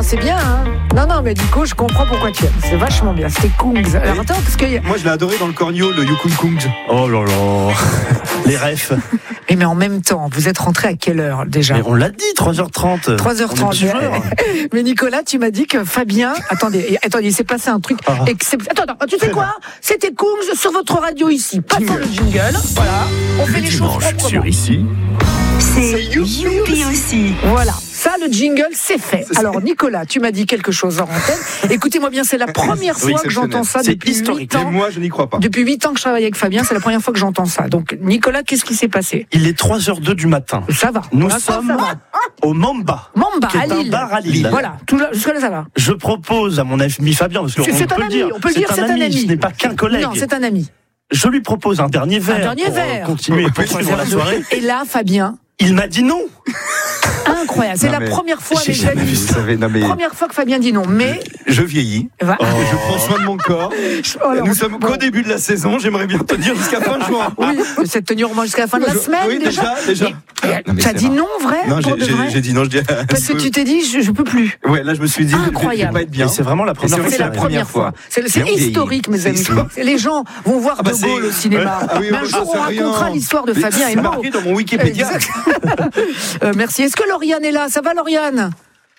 c'est bien, hein. Non, mais Nico, je comprends pourquoi tu aimes. C'est vachement bien. C'était Kungs. Alors attends, parce que... Moi, je l'ai adoré dans le cornio, le Yukon Kungs. Oh là là. Les refs. Mais en même temps, vous êtes rentré à quelle heure déjà ? Mais on l'a dit, 3h30. 3h30. Mais Nicolas, tu m'as dit que Fabien... Attendez, il s'est passé un truc exceptionnel. Attends, tu sais quoi ? C'était Kungs sur votre radio ici. Passons le jingle. Voilà. On fait les choses proprement. Sur ici. C'est Youpi aussi. Voilà. Ça, le jingle, c'est fait. Alors, Nicolas, tu m'as dit quelque chose en antenne. Écoutez-moi bien, c'est la première fois que j'entends ça depuis 8 ans. Et moi, je n'y crois pas. Depuis 8 ans que je travaille avec Fabien, c'est la première fois que j'entends ça. Donc, Nicolas, qu'est-ce qui s'est passé ? Il est 3h02 du matin. Ça va. Nous sommes au Mamba. Mamba, qui est à Lille. un bar à Lille. Voilà, jusque-là, ça va. Je propose à mon ami Fabien, parce qu'on peut C'est un le ami, dire. on peut le dire, c'est un ami. Ce n'est pas qu'un collègue. Non, c'est un ami. Je lui propose un dernier verre. Pour continuer et poursuivre la soirée. Et là, Fabien. Il m'a dit non. Incroyable. C'est la première fois, les amis. Première fois que Fabien dit non. Mais. Je vieillis. Je prends soin de mon corps. Nous sommes qu'au début de la saison. J'aimerais bien tenir jusqu'à fin juin. Oui, c'est tenir au moins jusqu'à la fin de la semaine. Oui, déjà. T'as dit non, vrai ? Non, j'ai dit non. Parce que tu t'es dit, je peux plus. Ouais, là, je me suis dit, incroyable. Je vais pas être bien. C'est vraiment la première fois. C'est la première fois. C'est historique, mes amis. Les gens vont voir De Gaulle au cinéma. Un jour, on racontera l'histoire de Fabien et Maud. C'est marqué dans mon Wikipédia. Merci. Est-ce que Lauriane est là ? Ça va, Lauriane ?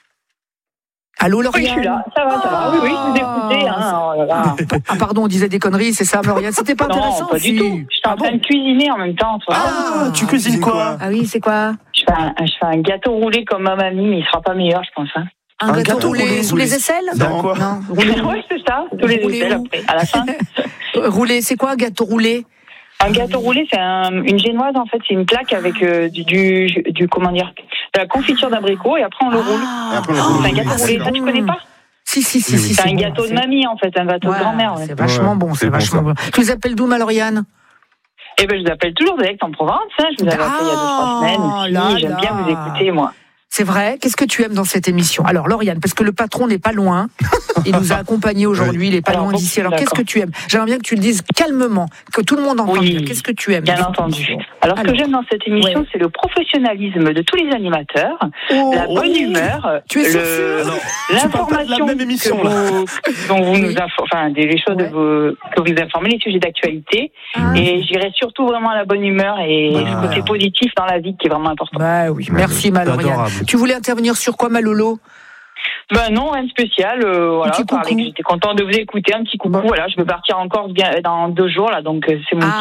Allô, Lauriane ? Oui, je suis là. Ça va. Oui, je vous écoutais. Ah, pardon, on disait des conneries, c'est ça, Lauriane ? C'était pas intéressant ? Non, pas du tout. J'étais en train de cuisiner en même temps. Tu cuisines quoi ? Ah oui, c'est quoi ? Je fais un gâteau roulé comme ma mamie, mais il sera pas meilleur, je pense. Hein. Un gâteau roulé sous les aisselles ? Non. Oui, c'est ça. Sous les aisselles après, à la fin. Roulé, c'est quoi un gâteau roulé ? Un gâteau roulé, c'est une génoise en fait, c'est une plaque avec du comment dire, de la confiture d'abricot et après on le roule. C'est un gâteau roulé, ça tu connais pas ? Si. C'est un gâteau de mamie en fait, un gâteau de grand-mère. C'est vachement bon, c'est vachement bon. Tu les appelles d'où, ma Lauriane ? Eh ben je vous appelle toujours d'Aix-en-Provence, hein. Je vous avais appelé il y a 2-3 semaines aussi. J'aime bien vous écouter moi. C'est vrai. Qu'est-ce que tu aimes dans cette émission ? Alors, Lauriane, parce que le patron n'est pas loin. Il nous a accompagnés aujourd'hui. Il n'est pas loin d'ici. Alors, qu'est-ce que tu aimes ? J'aimerais bien que tu le dises calmement, que tout le monde entende. Oui, qu'est-ce que tu aimes ? Bien entendu. Alors, ce que j'aime dans cette émission, c'est le professionnalisme de tous les animateurs, la bonne humeur, tu es l'information, la même émission, dont vous nous informez, des choses que vous informez, les sujets d'actualité. Et j'irai surtout vraiment à la bonne humeur et le côté positif dans la vie qui est vraiment important. Bah oui, merci, ma Lauriane. Tu voulais intervenir sur quoi, ma Lolo ? Ben non, rien de spécial. Voilà, j'étais content de vous écouter. Un petit coucou. Voilà, je vais partir encore dans 2 jours là, donc c'est mon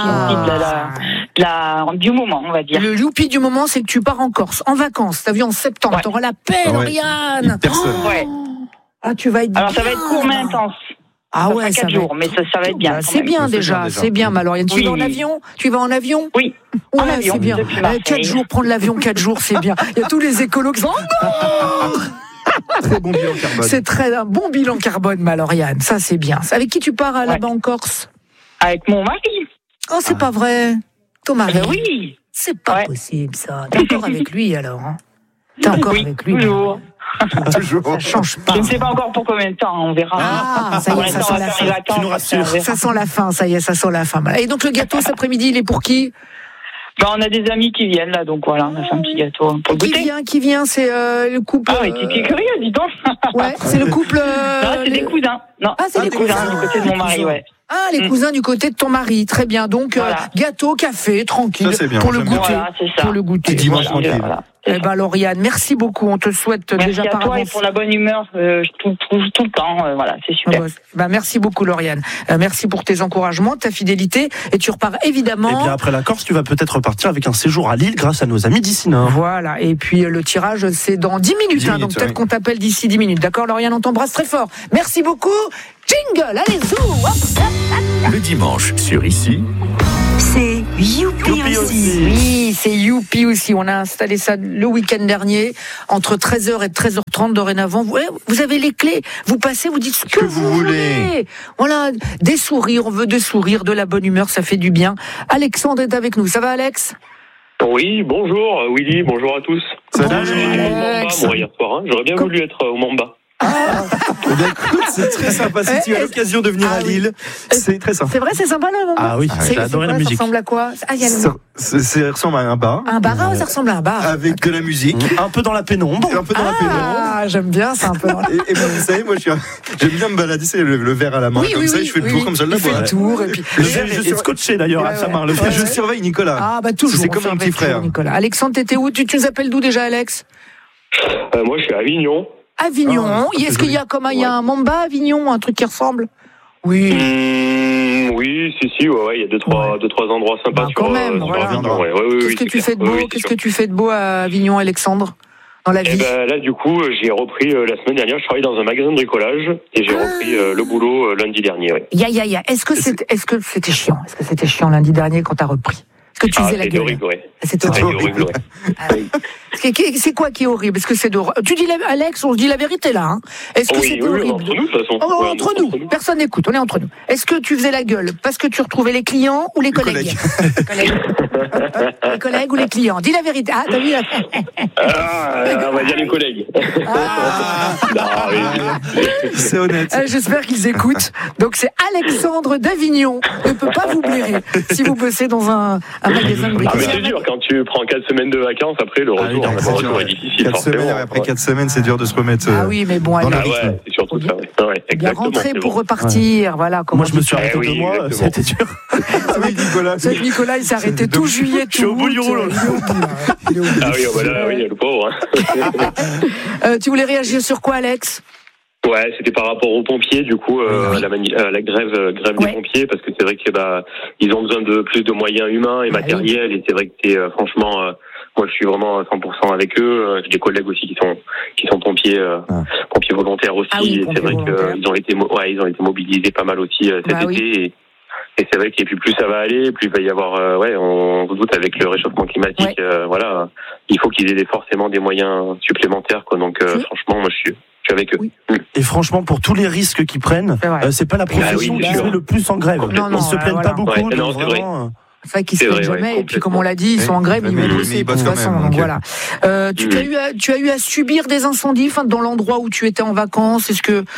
petit du moment, on va dire. Le youpi du moment, c'est que tu pars en Corse, en vacances. T'as vu en septembre, t'auras la paix, Lauriane. Personne. Ah, tu vas être. Alors ça va être court mais intense. Ah ouais, 4 jours, mais ça va être bien. C'est bien déjà, c'est bien, ma Lauriane. Tu vas en avion ? Tu vas en avion ? Oui. En avion, c'est bien. 4 jours, prendre l'avion 4 jours, c'est bien. Il y a tous les écolos qui sont. Très bon bilan carbone. C'est un bon bilan carbone, ma Lauriane. Ça, c'est bien. Avec qui tu pars là-bas en Corse ? Avec mon mari. Oh, c'est pas vrai. Ton mari ? Oui. C'est pas possible, ça. T'es encore avec lui, alors, hein ? T'es encore avec lui ? Toujours. Ça change pas. Je ne sais pas encore pour combien de temps, on verra. Ah, ça y est, ça sent la fin. Tu nous rassures. Ça sent la fin, ça y est, ça sent la fin. Et donc, le gâteau, cet après-midi, il est pour qui ? On a des amis qui viennent là, donc voilà, on a fait un petit gâteau pour goûter. Qui vient, c'est le couple. Ah oui, t'es curieux, dis donc. Ouais, c'est le couple. Non, c'est des cousins. Non, c'est des cousins du côté de mon mari, ouais. Ah, les cousins du côté de ton mari, très bien. Donc, gâteau, café, tranquille, ça, bien, pour le goûter. Voilà, c'est ça. Pour le goûter. Dimanche tranquille. Voilà. Eh ben, Lauriane, merci beaucoup. On te souhaite déjà par avance. Merci à toi et pour la bonne humeur, je trouve tout le temps. Voilà, c'est super. Merci beaucoup, Lauriane. Merci pour tes encouragements, ta fidélité. Et tu repars évidemment. Et bien après la Corse, tu vas peut-être repartir avec un séjour à Lille grâce à nos amis d'ici Nord. Voilà. Et puis le tirage, c'est dans 10 minutes. Donc peut-être qu'on t'appelle d'ici 10 minutes. D'accord, Lauriane, on t'embrasse très fort. Merci beaucoup. Jingle, allez, zou. Le dimanche sur Ici. C'est Youpi aussi. Oui, c'est Youpi aussi. On a installé ça le week-end dernier, entre 13h et 13h30 dorénavant. Vous avez les clés. Vous passez, vous dites ce que vous voulez. Voilà, des sourires. On veut des sourires, de la bonne humeur, ça fait du bien. Alexandre est avec nous. Ça va, Alex ? Oui, bonjour Willy, bonjour à tous. Salut Alex. Hier soir, hein. J'aurais bien voulu être au Mamba. Écoute, c'est très sympa. Si tu as l'occasion de venir à Lille, c'est très sympa. C'est vrai, c'est sympa là. Ah oui, j'ai adoré la musique. Ça ressemble à quoi? Ça ressemble à un bar. Un bar, ça ressemble à un bar. Avec de la musique. Un peu dans la pénombre. Ah, j'aime bien ça un peu. Et moi, vous savez, j'aime bien me balader, c'est le verre à la main, comme ça, je fais le tour comme ça, je la bois. Il fait le tour, et puis. Le verre est scotché d'ailleurs à sa main. Je surveille Nicolas. Ah, bah toujours. C'est comme un petit frère. Nicolas. Alexandre, t'étais où? Tu nous appelles d'où déjà, Alex? Moi, je suis à Avignon. Avignon. Est-ce qu'il y a il y a un Mamba à Avignon, un truc qui ressemble? Oui. Oui, si, il y a deux, trois endroits sympas sur même, sur Avignon. Qu'est-ce que tu fais de beau? Qu'est-ce que tu fais de beau à Avignon, Alexandre? Dans la vie? Là, du coup, j'ai repris la semaine dernière. Je travaille dans un magasin de bricolage et j'ai repris le boulot lundi dernier. Ouais. Est-ce que c'était chiant? Est-ce que c'était chiant lundi dernier quand t'as repris? Est-ce que tu faisais la gueule? Horrible, ouais. C'était horrible. C'est quoi qui est horrible? Est-ce que c'est tu dis Alex, on se dit la vérité là, hein? Est-ce que c'était horrible? Entre nous, de toute façon. Entre nous. Personne n'écoute, on est entre nous. Est-ce que tu faisais la gueule parce que tu retrouvais les clients ou les collègues? Les collègues ou les clients? Dis la vérité. Ah, t'as vu? On va dire les collègues. C'est honnête. J'espère qu'ils écoutent. Donc c'est Alexandre d'Avignon. Ne peut pas vous blairer si vous bossez dans un magasin de bricolage. Mais c'est dur, quand tu prends 4 semaines de vacances, après le retour est difficile. 4 semaines, après 4 semaines, c'est dur de se remettre. Ah oui, mais bon, c'est surtout ça. Bien rentrer pour repartir, voilà. Moi, je me suis arrêté 2 mois, c'était dur. Avec Nicolas, il s'est arrêté tout juillet, tout. Je suis au bout du rouleau. Ah oui, le pauvre. Tu voulais réagir sur quoi, Alex? Ouais, c'était par rapport aux pompiers, du coup, la grève des pompiers, parce que c'est vrai que ils ont besoin de plus de moyens humains et matériels, et c'est vrai que franchement, moi je suis vraiment à 100% avec eux. J'ai des collègues aussi qui sont pompiers, pompiers volontaires aussi, et c'est vrai qu'ils ont été mobilisés pas mal aussi cet été. Et c'est vrai que plus ça va aller, plus il va y avoir, on doute avec le réchauffement climatique, il faut qu'ils aient forcément des moyens supplémentaires, quoi. Donc franchement, moi je suis avec eux. Oui. Et franchement, pour tous les risques qu'ils prennent, c'est pas la profession qui fait le plus en grève. Ils se plaignent pas beaucoup. C'est vrai. C'est vrai qu'ils se plaignent jamais. Et puis, comme on l'a dit, ils sont en grève, ils vont bosser de toute façon. Donc voilà. Tu as eu à subir des incendies, dans l'endroit où tu étais en vacances. Est-ce que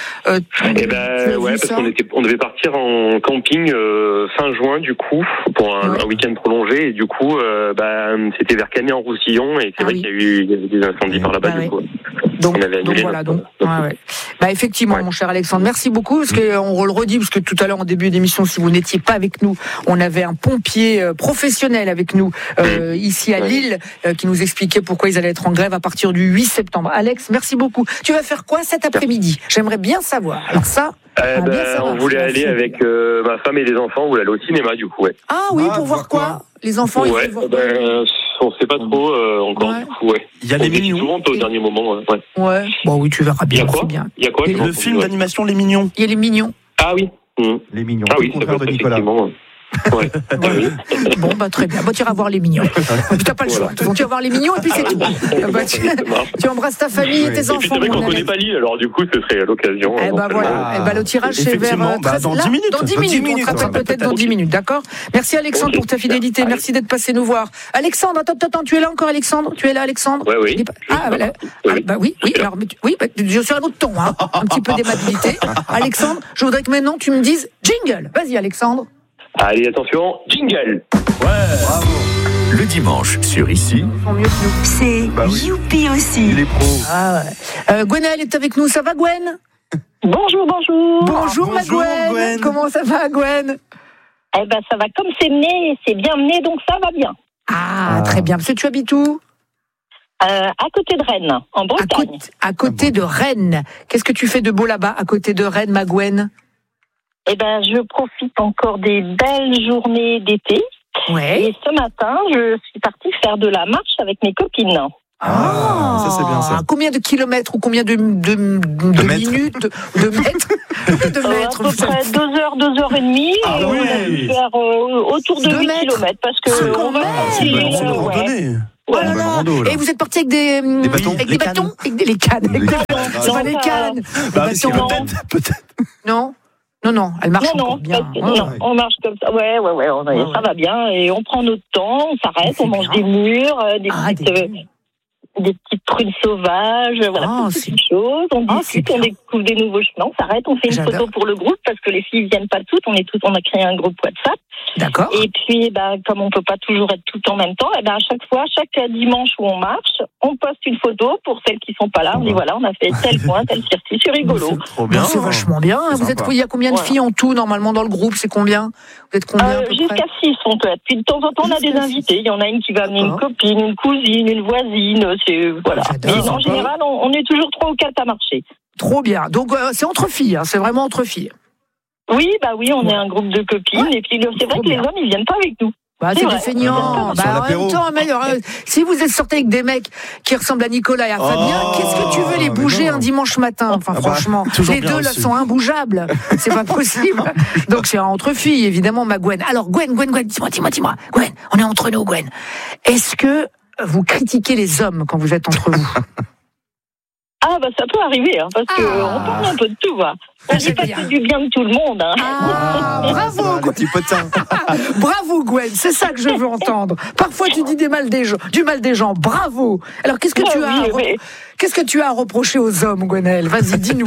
parce qu'on devait partir en camping fin juin, du coup, pour un week-end prolongé. Et du coup, c'était vers Cagnes-en-Roussillon, et c'est vrai qu'il y a eu des incendies par là-bas, du coup. Donc voilà. Effectivement, mon cher Alexandre, merci beaucoup, parce qu'on le redit, parce que tout à l'heure en début d'émission, si vous n'étiez pas avec nous, on avait un pompier professionnel avec nous ici à Lille qui nous expliquait pourquoi ils allaient être en grève à partir du 8 septembre. Alex, merci beaucoup. Tu vas faire quoi cet après-midi? J'aimerais bien savoir. Alors ça, on voulait aller avec ma femme et les enfants, on voulait aller au cinéma, du coup. Ah oui, pour voir quoi? Les enfants, ils veulent voir quoi? On sait pas trop encore, du coup, Il y a les Mignons. Souvent au dernier moment, Ouais. Bon, oui, tu verras bien. Il y a quoi? Le film d'animation Les Mignons. Il y a Les Mignons. Ah oui. Les Mignons. Ah oui, le contraire de Nicolas. Ouais. Bon, très bien. Tu iras voir Les Mignons. Tu n'as pas le choix. Donc, tu vas voir Les Mignons et puis c'est tout. Tu embrasses ta famille et tes enfants. C'est vrai qu'on ne connaît pas Lille, alors du coup, ce serait l'occasion. Le tirage, c'est vers dans 10 minutes. Dans 10 minutes. On te rappelle peut-être dans 10 minutes, d'accord? Merci, Alexandre, pour ta fidélité. Merci d'être passé nous voir. Alexandre, attends, tu es là encore, Alexandre? Tu es là, Alexandre? Oui. Oui. Alors, je suis à un autre ton, un petit peu d'aimabilité. Alexandre, je voudrais que maintenant tu me dises jingle. Vas-y, Alexandre. Allez, attention, jingle. Bravo. Le dimanche, sur Ici. C'est Youpi aussi. Les pros. Gwenaëlle est avec nous. Ça va, Gwen? Bonjour. Bonjour, ma Gwen. Comment ça va, Gwen? Ça va comme c'est mené, c'est bien mené, donc ça va bien. Ah, très bien. Parce que tu habites où? À côté de Rennes, en Bretagne. À côté de Rennes. Qu'est-ce que tu fais de beau là-bas, à côté de Rennes, ma Gwen? Je profite encore des belles journées d'été. Ouais. Et ce matin, je suis partie faire de la marche avec mes copines. Ça c'est bien ça. Combien de kilomètres ou combien de minutes, de mètres, de mètres? À peu près 2 heures, 2 heures et demie. On a dû faire autour de 8 kilomètres parce que on va c'est une randonnée. Et vous êtes parti avec des bâtons? Avec des bâtons? Avec des cannes. C'est pas les cannes. Peut-être. Non, elle marche bien. On marche comme ça. Ouais, ça va bien. Et on prend notre temps, on s'arrête, on mange des murs, des petites... des petites prunes sauvages, voilà, toutes ces choses. On discute, on découvre des nouveaux chemins, on s'arrête, on fait une photo pour le groupe parce que les filles viennent pas toutes, on a créé un groupe WhatsApp. D'accord. Et puis, comme on peut pas toujours être tout en même temps, à chaque fois, chaque dimanche où on marche, on poste une photo pour celles qui sont pas là. On dit voilà, on a fait tel point, tel circuit, c'est rigolo. C'est trop bien. C'est vachement bien. Il y a combien de filles en tout normalement dans le groupe? C'est combien? Vous êtes combien jusqu'à 6 on peut être. Puis de temps en temps, on a des invités. Il y en a une qui va amener une copine, une cousine, une voisine. Voilà. Mais en général, on est toujours 3 ou 4 à marcher. Trop bien. Donc c'est entre filles. C'est vraiment entre filles. Oui, on est un groupe de copines. Et puis c'est vrai que les hommes, ils viennent pas avec nous. C'est des feignants. En même temps, si vous êtes sortis avec des mecs qui ressemblent à Nicolas et à Fabien, qu'est-ce que tu veux les bouger un dimanche matin? Enfin, franchement, les deux là sont imbougeables. C'est pas possible. Donc c'est entre filles, évidemment, ma Gwen. Alors Gwen, dis-moi. Gwen, on est entre nous, Gwen. Est-ce que vous critiquez les hommes quand vous êtes entre vous? Ça peut arriver, parce que on parle un peu de tout, On dit pas du bien de tout le monde, bravo, Gwen. Petit potin. Bravo, Gwen, c'est ça que je veux entendre. Parfois, tu dis du mal des gens. Bravo. Alors, qu'est-ce que tu as à reprocher aux hommes, Gwenaëlle? Vas-y, dis-nous.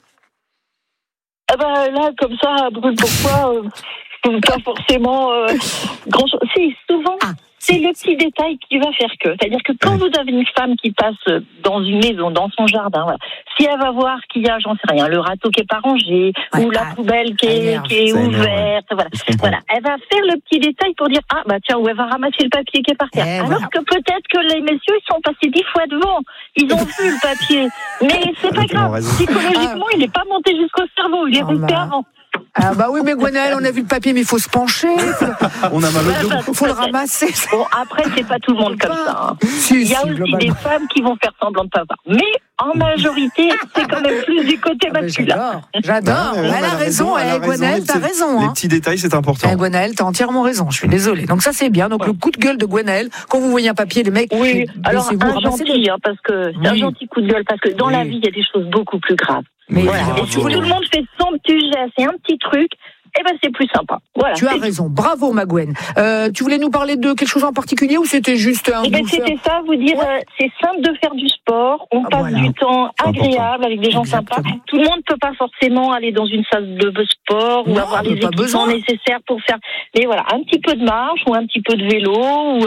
Là, comme ça, brûle pourquoi pas forcément grand-chose. Si, souvent... C'est le petit détail qui va faire que. C'est-à-dire que quand vous avez une femme qui passe dans une maison, dans son jardin, si elle va voir qu'il y a, j'en sais rien, le râteau qui est pas rangé, ou la poubelle qui est ouverte, voilà, elle va faire le petit détail pour dire ou elle va ramasser le papier qui est par terre. Alors que peut-être que les messieurs ils sont passés 10 fois devant, ils ont vu le papier, mais c'est pas grave. Psychologiquement, il n'est pas monté jusqu'au cerveau, il est resté avant. Oui, mais Gwenaëlle, on a vu le papier, mais il faut se pencher. On a mal au dos. Faut le ramasser. Bon, après, c'est pas tout le monde comme ça. Il y a aussi des femmes qui vont faire semblant de pas voir. Mais en majorité, c'est quand même plus du côté masculin. J'adore. Elle a raison. Gwenaëlle, t'as raison. Les petits détails, c'est important. Gwenaëlle, t'as entièrement raison. Je suis désolée. Donc ça, c'est bien. Donc le coup de gueule de Gwenaëlle, quand vous voyez un papier, les mecs. Oui, alors un gentil, parce que c'est un gentil coup de gueule, parce que dans la vie, il y a des choses beaucoup plus graves. Mais et si tout le monde fait son petit geste et un petit truc, c'est plus sympa. Voilà. Tu as raison. Bravo, ma Gwen. Tu voulais nous parler de quelque chose en particulier ou c'était juste un c'était ça, vous dire, c'est simple de faire du sport. On passe du temps agréable avec des gens sympas. Tout le monde ne peut pas forcément aller dans une salle de sport ou avoir les équipements nécessaires pour faire. Mais voilà, un petit peu de marche ou un petit peu de vélo.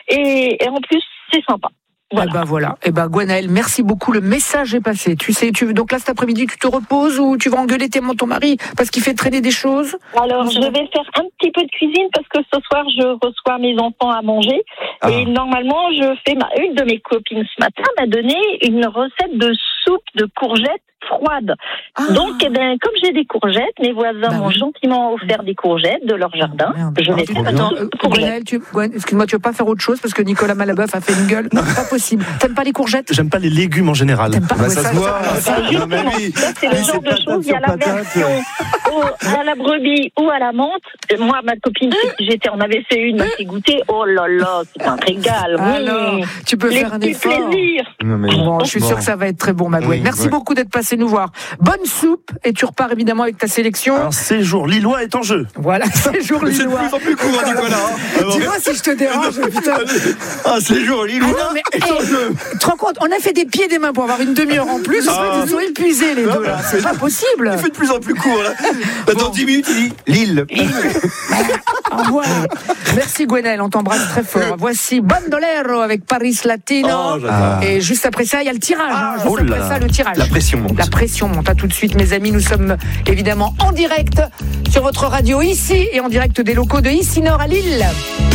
Et en plus, c'est sympa. Voilà. Gwenaëlle, merci beaucoup. Le message est passé. Tu sais, donc là cet après-midi, tu te reposes ou tu vas engueuler ton mari parce qu'il fait traîner des choses? Alors, je vais faire un petit peu de cuisine parce que ce soir, je reçois mes enfants à manger. Et normalement, une de mes copines ce matin m'a donné une recette de soupe de courgettes froides. Donc, comme j'ai des courgettes, mes voisins m'ont gentiment offert des courgettes de leur jardin. Je vais faire Gwenaëlle, excuse-moi, tu veux pas faire autre chose parce que Nicolas Malabeuf a fait une gueule? Non, pas possible. T'aimes pas les courgettes? J'aime pas les légumes en général. Ça se voit. Ça, c'est le genre de choses. Il y a la version à la brebis ou à la menthe. Moi, ma copine, on avait fait une, m'a fait goûter. Oh là là, c'est un régal. Alors, tu peux faire un effort. Je suis sûre que ça va être très bon, ma Gwen. Merci beaucoup d'être passé nous voir. Bonne soupe et tu repars évidemment avec ta sélection. Un séjour lillois est en jeu. Voilà, séjour lillois. C'est de plus en plus court, Nicolas. Dis-moi si je te dérange, putain. Un séjour lillois est en jeu. Tu te rends compte, on a fait des pieds et des mains pour avoir une demi-heure en plus. Ils sont épuisés les deux là. C'est pas possible. Il fait de plus en plus court là. Dans 10 minutes, il dit Lille. Voilà. Merci Gwenaëlle, on t'embrasse très fort. Voici Bandolero avec Paris Latino. Et juste après ça, il y a le tirage. Juste après ça, le tirage. La pression monte. La pression monte. À tout de suite, mes amis. Nous sommes évidemment en direct sur votre radio ici et en direct des locaux de Ici Nord à Lille.